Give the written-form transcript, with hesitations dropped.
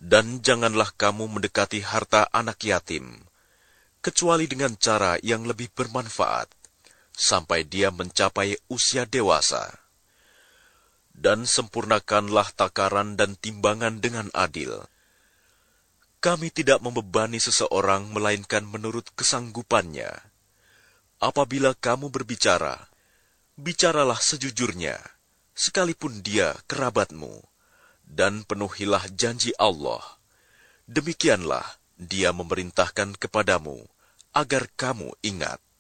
Dan janganlah kamu mendekati harta anak yatim, kecuali dengan cara yang lebih bermanfaat, sampai dia mencapai usia dewasa. Dan sempurnakanlah takaran dan timbangan dengan adil. Kami tidak membebani seseorang melainkan menurut kesanggupannya. Apabila kamu berbicara, bicaralah sejujurnya, sekalipun dia kerabatmu, dan penuhilah janji Allah. Demikianlah dia memerintahkan kepadamu, agar kamu ingat.